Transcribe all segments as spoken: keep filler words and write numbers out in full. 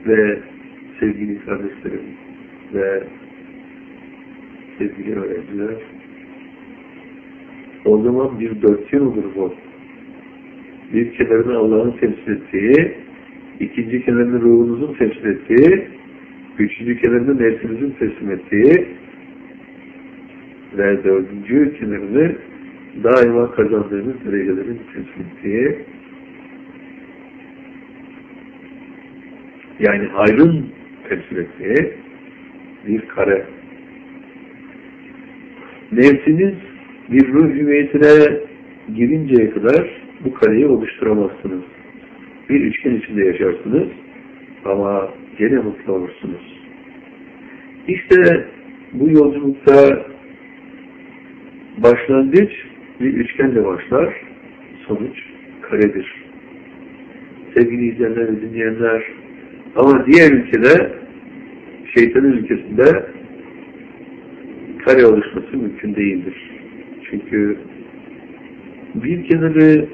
ve sevgili kardeşlerim ve sevgili öğrenciler, o zaman bir dörtgen olur bu. Bir kenarını Allah'ın temsil ettiği, ikinci kenarını ruhunuzun temsil ettiği, üçüncü kenarını nefsinizin teslim ettiği ve dördüncü kenarını daima kazandığınız derecelerin temsil ettiği, yani hayrın temsil ettiği bir kare. Nefsiniz bir ruh hüviyetine girinceye kadar bu kareyi oluşturamazsınız. Bir üçgen içinde yaşarsınız ama gene mutlu olursunuz. İşte bu yolculukta başlangıç bir üçgenle başlar, sonuç karedir. Sevgili izleyenler ve dinleyenler, ama diğer ülkede, şeytanın ülkesinde kare oluşması mümkün değildir. Çünkü bir kenarı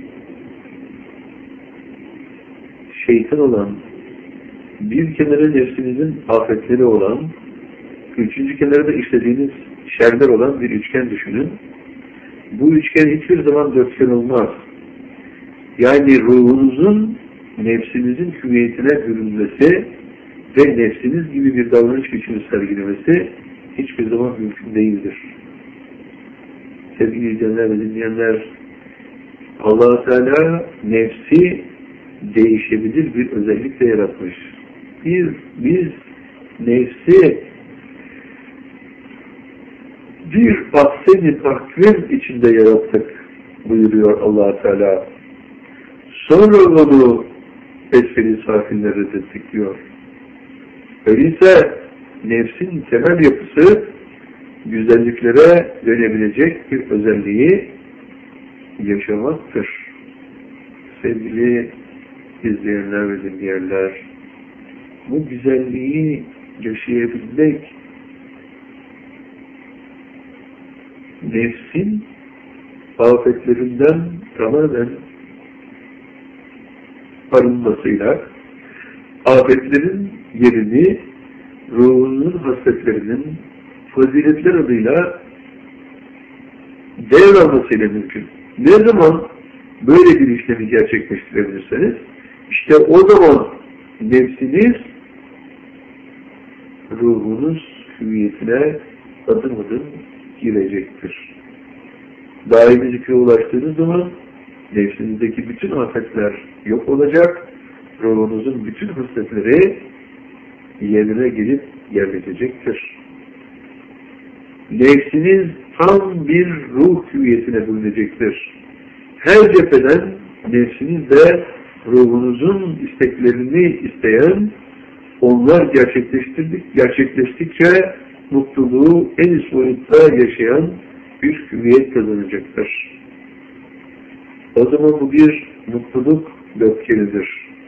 şeytan olan, bir kenarı nefsinizin afetleri olan, üçüncü kenarı da işlediğiniz şerler olan bir üçgen düşünün. Bu üçgen hiçbir zaman dörtgen olmaz. Yani ruhunuzun nefsinizin hüviyetine bürünmesi ve nefsiniz gibi bir davranış biçimi sergilemesi hiçbir zaman mümkün değildir. Sevgili izleyenler ve dinleyenler, Allah-u Teala nefsi değişebilir bir özellikle yaratmış. Bir, biz nefsi bir ahsen-i takvim içinde yarattık buyuruyor Allah-u Teala. Sonra onu esfel-i safinlere reddettik diyor. Öyleyse nefsin temel yapısı güzelliklere dönebilecek bir özelliği yaşamaktır. Sevgili izleyenler ve dinleyenler, bu güzelliği yaşayabilmek nefsin afetlerinden tamamen arınmasıyla afetlerin yerini ruhunun hasletlerinin faziletler adıyla devralmasıyla mümkün. Ne zaman böyle bir işlemi gerçekleştirebilirseniz, işte o zaman nefsiniz ruhunuz hüviyetine adım adım girecektir. Daimi zikre ulaştığınız zaman nefsinizdeki bütün afetler yok olacak, ruhunuzun bütün hasletleri yerine gelip yerleşecektir. Nefsiniz tam bir ruh hüviyetine bürünecektir. Her cepheden nefsiniz de ruhunuzun isteklerini isteyen, onlar gerçekleştirdik, gerçekleştikçe mutluluğu en üst boyutta yaşayan bir hüviyet kazanacaktır. O zaman bu bir mutluluk dörtgenidir.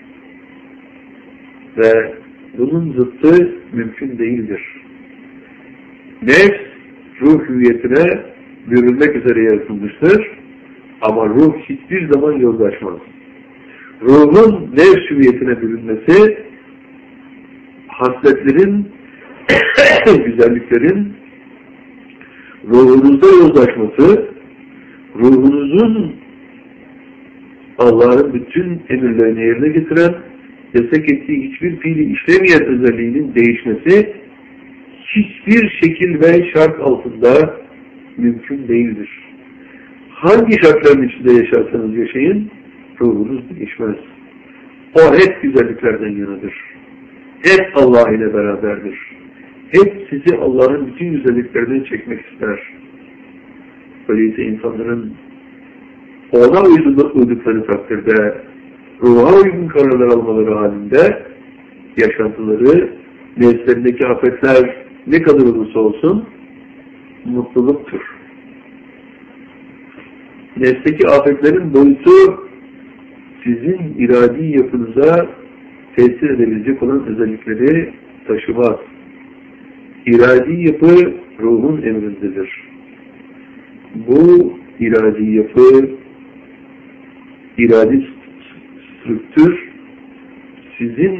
Ve bunun zıttı mümkün değildir. Nefs, ruh hüviyetine bürünmek üzere yaratılmıştır. Ama ruh hiçbir zaman yozlaşmaz. Ruhun nefs hüviyetine bürünmesi, hasletlerin, güzelliklerin ruhunuzda yozlaşması, ruhunuzun Allah'ın bütün emirlerini yerine getiren, yasak ettiği hiçbir fiili işlemeyen özelliğinin değişmesi hiçbir şekil ve şart altında mümkün değildir. Hangi şartların içinde yaşarsanız yaşayın, ruhunuz değişmez. O hep güzelliklerden yanıdır. Hep Allah ile beraberdir. Hep sizi Allah'ın bütün güzelliklerinden çekmek ister. Öyleyse insanların ona uydukları takdirde, ruha uygun kararlar almaları halinde yaşantıları, nefslerindeki afetler ne kadar olursa olsun mutluluktur. Nefsteki afetlerin boyutu sizin iradi yapınıza tesir edebilecek olan özellikleri taşımaz. İradi yapı ruhun emrindedir. Bu iradi yapı, iradi strüktür sizin